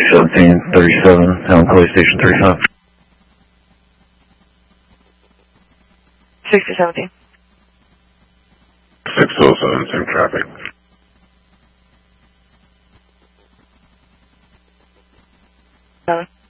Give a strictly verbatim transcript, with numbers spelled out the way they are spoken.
seventeen thirty-seven, Town Clay Station thirty-five. sixty seventeen. six oh seven, same traffic. Seven.